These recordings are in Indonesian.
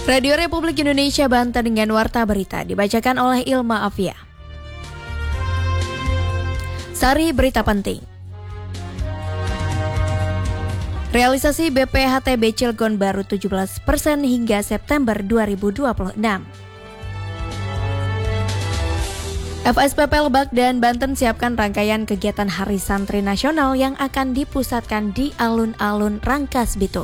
Radio Republik Indonesia Banten dengan Warta Berita dibacakan oleh Ilma Afia. Sari berita penting. Realisasi BPHTB Cilegon baru 17% hingga September 2026. FSPP Lebak dan Banten siapkan rangkaian kegiatan Hari Santri Nasional yang akan dipusatkan di alun-alun Rangkas Bitung.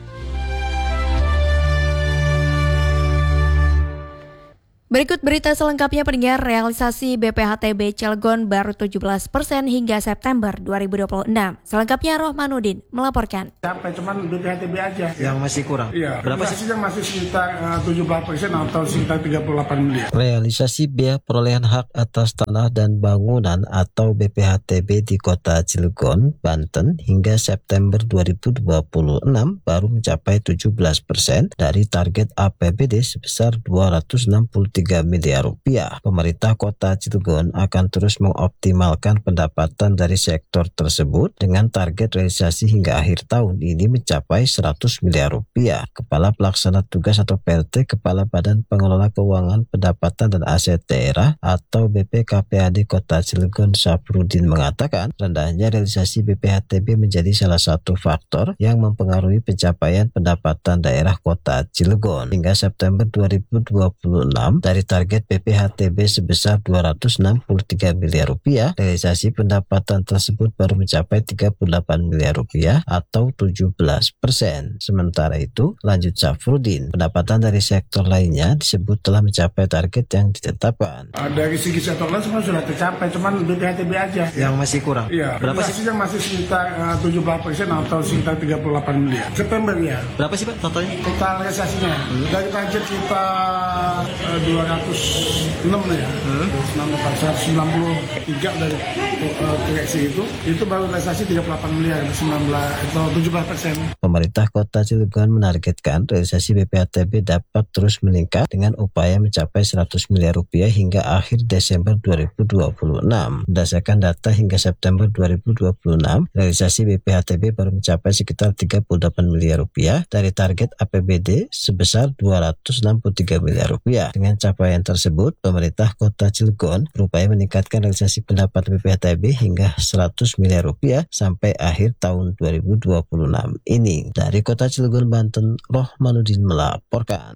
Berikut berita selengkapnya pendengar. Realisasi BPHTB Cilegon baru 17% hingga September 2026. Selengkapnya Rohmanuddin melaporkan. Sampai cuman BPHTB aja yang masih kurang. Iya. Berapa sih? Yang masih sekitar 17% atau sekitar 38 miliar. Realisasi biaya perolehan hak atas tanah dan bangunan atau BPHTB di Kota Cilegon, Banten hingga September 2026 baru mencapai 17% dari target APBD sebesar 263 miliar rupiah. Pemerintah Kota Cilegon akan terus mengoptimalkan pendapatan dari sektor tersebut dengan target realisasi hingga akhir tahun ini mencapai 100 miliar rupiah. Kepala Pelaksana Tugas atau PLT Kepala Badan Pengelola Keuangan Pendapatan dan Aset Daerah atau BPKPAD Kota Cilegon Safrudin mengatakan rendahnya realisasi BPHTB menjadi salah satu faktor yang mempengaruhi pencapaian pendapatan daerah Kota Cilegon. Hingga September 2026 dari target BPHTB sebesar 263 miliar rupiah, realisasi pendapatan tersebut baru mencapai 38 miliar rupiah atau 17%. Sementara itu, lanjut Safrudin, pendapatan dari sektor lainnya disebut telah mencapai target yang ditetapkan. Dari segi sektor lain semua sudah tercapai, cuman BPHTB aja yang masih kurang. Iya. Berapa sih? Yang masih sekitar 17% atau sekitar 38 miliar. September ya. Berapa sih Pak totalnya? Total realisasinya dari target kita 206 ya, 193 dari koreksi itu baru realisasi 38 miliar, 19 atau 17%. Pemerintah Kota Cilegon menargetkan realisasi BPHTB dapat terus meningkat dengan upaya mencapai 100 miliar rupiah hingga akhir Desember 2026. Berdasarkan data hingga September 2026, realisasi BPHTB baru mencapai sekitar 38 miliar rupiah dari target APBD sebesar 263 miliar rupiah. Dengan capaian tersebut, pemerintah Kota Cilegon berupaya meningkatkan realisasi pendapatan BPHTB hingga 100 miliar rupiah sampai akhir tahun 2026 ini. Dari Kota Cilegon, Banten, Rohmanuddin melaporkan.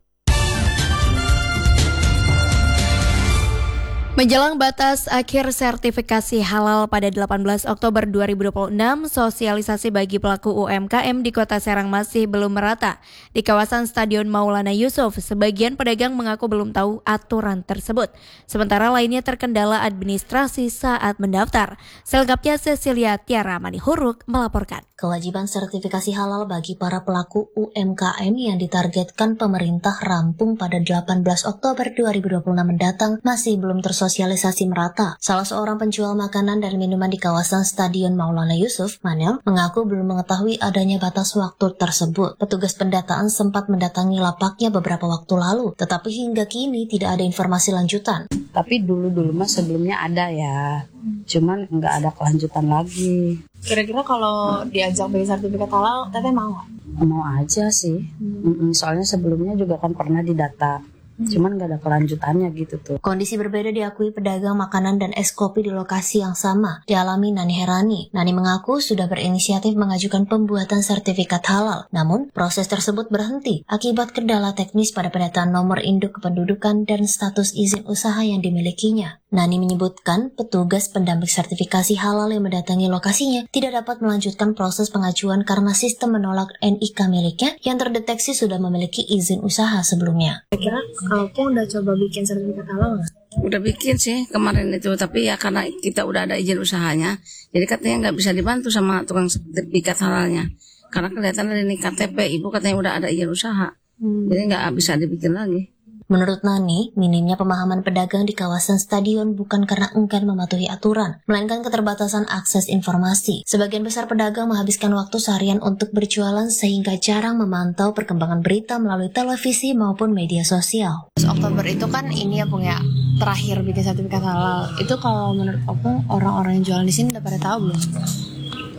Menjelang batas akhir sertifikasi halal pada 18 Oktober 2026, sosialisasi bagi pelaku UMKM di Kota Serang masih belum merata. Di kawasan Stadion Maulana Yusuf, sebagian pedagang mengaku belum tahu aturan tersebut. Sementara lainnya terkendala administrasi saat mendaftar. Selengkapnya Cecilia Tiara Manihuruk melaporkan. Kewajiban sertifikasi halal bagi para pelaku UMKM yang ditargetkan pemerintah rampung pada 18 Oktober 2026 mendatang masih belum tersosialisasi merata. Salah seorang penjual makanan dan minuman di kawasan Stadion Maulana Yusuf, Manel, mengaku belum mengetahui adanya batas waktu tersebut. Petugas pendataan sempat mendatangi lapaknya beberapa waktu lalu, tetapi hingga kini tidak ada informasi lanjutan. Tapi dulu mah sebelumnya ada ya, cuman nggak ada kelanjutan lagi. Kira-kira kalau diajak beli sertifikat halal, Teteh mau? Mau aja sih, soalnya sebelumnya juga kan pernah didata. Cuman gak ada kelanjutannya gitu tuh. Kondisi berbeda diakui pedagang makanan dan es kopi di lokasi yang sama dialami Nani Herani. Nani mengaku sudah berinisiatif mengajukan pembuatan sertifikat halal. Namun, proses tersebut berhenti akibat kendala teknis pada pendataan nomor induk kependudukan dan status izin usaha yang dimilikinya. Nani menyebutkan petugas pendamping sertifikasi halal yang mendatangi lokasinya tidak dapat melanjutkan proses pengajuan karena sistem menolak NIK miliknya yang terdeteksi sudah memiliki izin usaha sebelumnya. Kira-kira aku udah coba bikin sertifikat halal nggak? Udah bikin sih kemarin itu, tapi ya karena kita udah ada izin usahanya, jadi katanya nggak bisa dibantu sama tukang sertifikat halalnya. Karena kelihatan dari ini KTP, ibu katanya udah ada izin usaha, jadi nggak bisa dibikin lagi. Menurut Nani, minimnya pemahaman pedagang di kawasan stadion bukan karena enggan mematuhi aturan, melainkan keterbatasan akses informasi. Sebagian besar pedagang menghabiskan waktu seharian untuk berjualan sehingga jarang memantau perkembangan berita melalui televisi maupun media sosial. Oktober itu kan ini ya Pung ya, terakhir bikin sertifikat halal. Itu kalau menurut Opung, orang-orang yang jualan di sini udah pada tahu belum?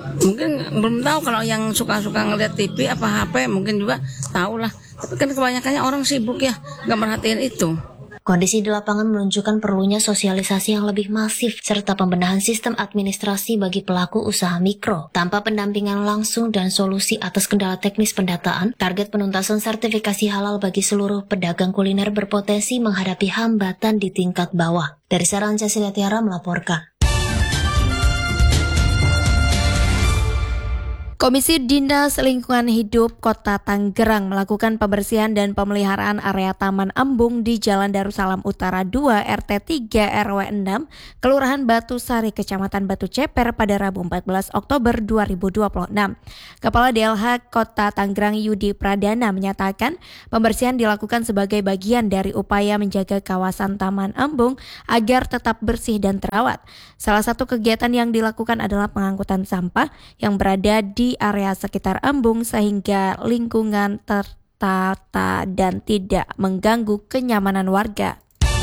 Mungkin belum tahu, kalau yang suka-suka ngeliat TV apa HP mungkin juga tahu lah. Tapi kan kebanyakannya orang sibuk ya, nggak merhatiin itu. Kondisi di lapangan menunjukkan perlunya sosialisasi yang lebih masif serta pembenahan sistem administrasi bagi pelaku usaha mikro. Tanpa pendampingan langsung dan solusi atas kendala teknis pendataan, target penuntasan sertifikasi halal bagi seluruh pedagang kuliner berpotensi menghadapi hambatan di tingkat bawah. Dari Serang, Cecilia Tiara melaporkan. Komisi Dinas Lingkungan Hidup Kota Tanggerang melakukan pembersihan dan pemeliharaan area Taman Embung di Jalan Darussalam Utara 2 RT 3 RW 6 Kelurahan Batu Sari Kecamatan Batu Ceper pada Rabu 14 Oktober 2026. Kepala DLH Kota Tanggerang Yudi Pradana menyatakan pembersihan dilakukan sebagai bagian dari upaya menjaga kawasan Taman Embung agar tetap bersih dan terawat. Salah satu kegiatan yang dilakukan adalah pengangkutan sampah yang berada di area sekitar embung sehingga lingkungan tertata dan tidak mengganggu kenyamanan warga.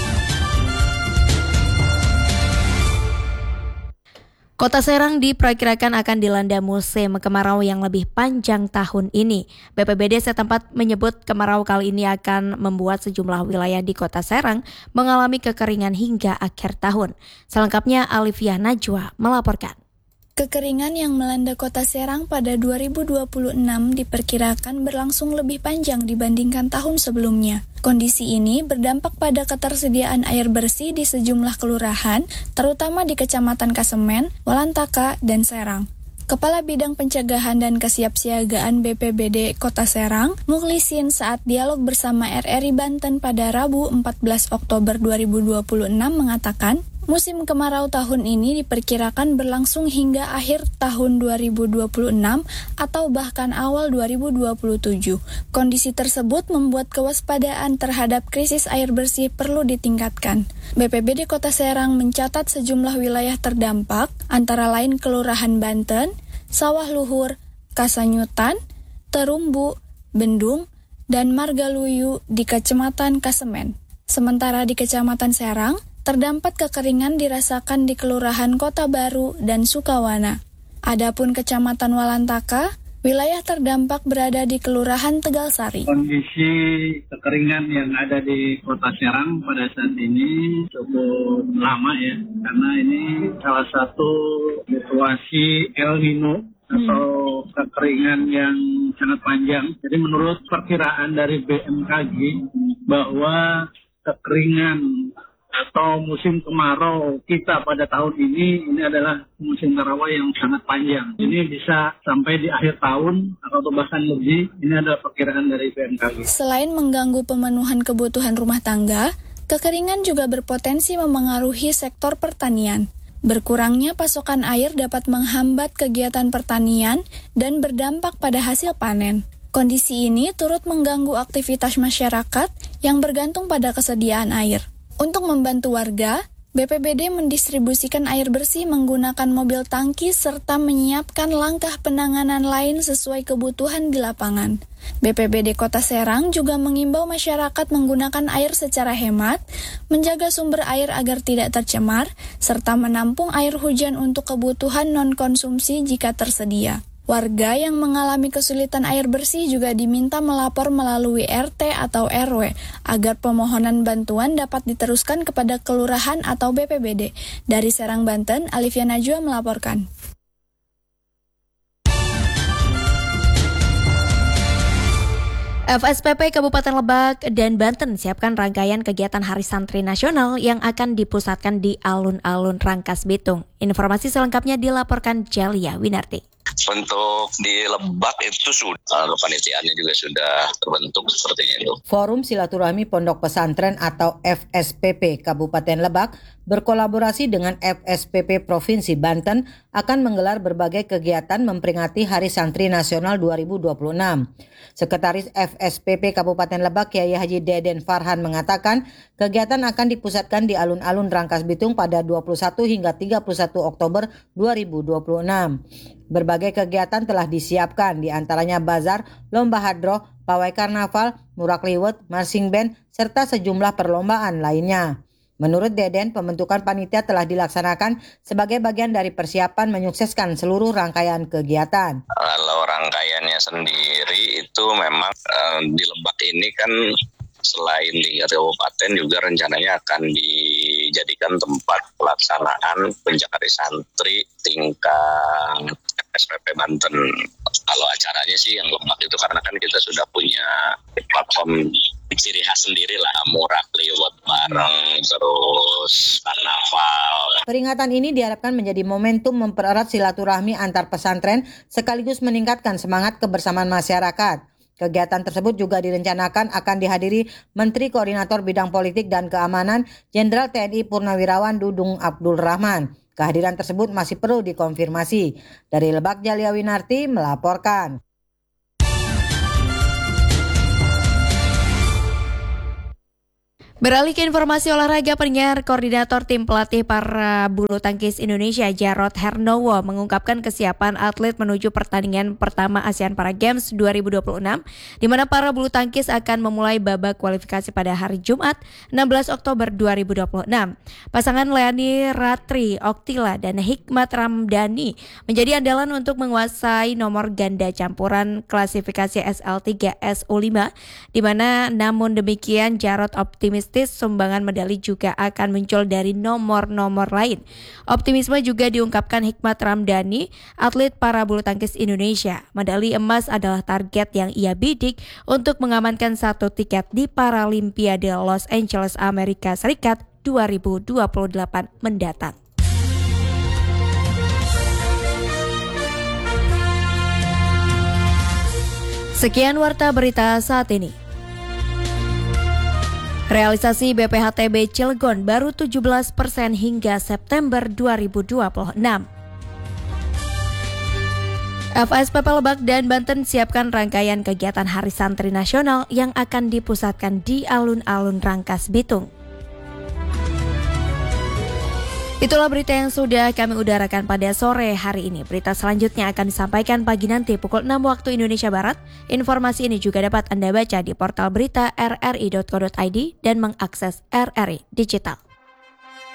Kota Serang diperkirakan akan dilanda musim kemarau yang lebih panjang tahun ini. BPBD setempat menyebut kemarau kali ini akan membuat sejumlah wilayah di Kota Serang mengalami kekeringan hingga akhir tahun. Selengkapnya Alifia Najwa melaporkan. Kekeringan yang melanda Kota Serang pada 2026 diperkirakan berlangsung lebih panjang dibandingkan tahun sebelumnya. Kondisi ini berdampak pada ketersediaan air bersih di sejumlah kelurahan, terutama di Kecamatan Kasemen, Walantaka, dan Serang. Kepala Bidang Pencegahan dan Kesiapsiagaan BPBD Kota Serang, Mukhlisin, saat dialog bersama RRI Banten pada Rabu 14 Oktober 2026 mengatakan, musim kemarau tahun ini diperkirakan berlangsung hingga akhir tahun 2026 atau bahkan awal 2027. Kondisi tersebut membuat kewaspadaan terhadap krisis air bersih perlu ditingkatkan. BPBD Kota Serang mencatat sejumlah wilayah terdampak, antara lain Kelurahan Banten, Sawah Luhur, Kasanyutan, Terumbu, Bendung, dan Margaluyu di Kecamatan Kasemen. Sementara di Kecamatan Serang, terdampak kekeringan dirasakan di Kelurahan Kota Baru dan Sukawana. Adapun Kecamatan Walantaka, wilayah terdampak berada di Kelurahan Tegalsari. Kondisi kekeringan yang ada di Kota Serang pada saat ini cukup lama ya, karena ini salah satu situasi El Nino atau kekeringan yang sangat panjang. Jadi menurut perkiraan dari BMKG bahwa kekeringan atau musim kemarau kita pada tahun ini adalah musim kemarau yang sangat panjang. Ini bisa sampai di akhir tahun atau bahkan lebih. Ini adalah perkiraan dari BMKG. Selain mengganggu pemenuhan kebutuhan rumah tangga, kekeringan juga berpotensi memengaruhi sektor pertanian. Berkurangnya pasokan air dapat menghambat kegiatan pertanian dan berdampak pada hasil panen. Kondisi ini turut mengganggu aktivitas masyarakat yang bergantung pada kesediaan air. Untuk membantu warga, BPBD mendistribusikan air bersih menggunakan mobil tangki serta menyiapkan langkah penanganan lain sesuai kebutuhan di lapangan. BPBD Kota Serang juga mengimbau masyarakat menggunakan air secara hemat, menjaga sumber air agar tidak tercemar, serta menampung air hujan untuk kebutuhan non-konsumsi jika tersedia. Warga yang mengalami kesulitan air bersih juga diminta melapor melalui RT atau RW agar pemohonan bantuan dapat diteruskan kepada kelurahan atau BPBD. Dari Serang, Banten, Alifia Najwa melaporkan. FSPP Kabupaten Lebak dan Banten siapkan rangkaian kegiatan Hari Santri Nasional yang akan dipusatkan di alun-alun Rangkas Bitung. Informasi selengkapnya dilaporkan Jalia Winarti. Untuk di Lebak itu sudah, kepanitiaannya juga sudah terbentuk sepertinya itu. Forum Silaturahmi Pondok Pesantren atau FSPP Kabupaten Lebak berkolaborasi dengan FSPP Provinsi Banten akan menggelar berbagai kegiatan memperingati Hari Santri Nasional 2026. Sekretaris FSPP Kabupaten Lebak Kyai Haji Deden Farhan mengatakan kegiatan akan dipusatkan di alun-alun Rangkas Bitung pada 21 hingga 31 Oktober 2026. Berbagai kegiatan telah disiapkan, diantaranya bazar, lomba hadroh, pawai karnaval, murak liwet, marching band, serta sejumlah perlombaan lainnya. Menurut Deden, pembentukan panitia telah dilaksanakan sebagai bagian dari persiapan menyukseskan seluruh rangkaian kegiatan. Kalau rangkaiannya sendiri itu memang di Lebak ini kan selain 3 kabupaten juga rencananya akan dijadikan tempat pelaksanaan Puncak Hari Santri tingkat SPP Banten. Kalau acaranya sih yang Lebak itu karena kan kita sudah punya platform ciri khas sendiri lah, murah liwat bareng, terus karnaval. Peringatan ini diharapkan menjadi momentum mempererat silaturahmi antar pesantren sekaligus meningkatkan semangat kebersamaan masyarakat. Kegiatan tersebut juga direncanakan akan dihadiri Menteri Koordinator Bidang Politik dan Keamanan Jenderal TNI Purnawirawan Dudung Abdul Rahman. Kehadiran tersebut masih perlu dikonfirmasi. Dari Lebak, Jalia Winarti melaporkan. Beralih ke informasi olahraga, pendengar, koordinator tim pelatih para bulu tangkis Indonesia Jarod Hernowo mengungkapkan kesiapan atlet menuju pertandingan pertama ASEAN Para Games 2026 di mana para bulu tangkis akan memulai babak kualifikasi pada hari Jumat 16 Oktober 2026. Pasangan Leani Ratri Oktila dan Hikmat Ramdhani menjadi andalan untuk menguasai nomor ganda campuran klasifikasi SL3 SU5 di mana namun demikian Jarod optimis sumbangan medali juga akan muncul dari nomor-nomor lain. Optimisme juga diungkapkan Hikmat Ramdhani, atlet para bulu tangkis Indonesia. Medali emas adalah target yang ia bidik untuk mengamankan 1 tiket di Paralimpiade Los Angeles, Amerika Serikat 2028 mendatang. Sekian warta berita saat ini. Realisasi BPHTB Cilegon baru 17% hingga September 2026. FSPP Lebak dan Banten siapkan rangkaian kegiatan Hari Santri Nasional yang akan dipusatkan di alun-alun Rangkas Bitung. Itulah berita yang sudah kami udarakan pada sore hari ini. Berita selanjutnya akan disampaikan pagi nanti pukul 6 waktu Indonesia Barat. Informasi ini juga dapat Anda baca di portal berita rri.co.id dan mengakses RRI Digital.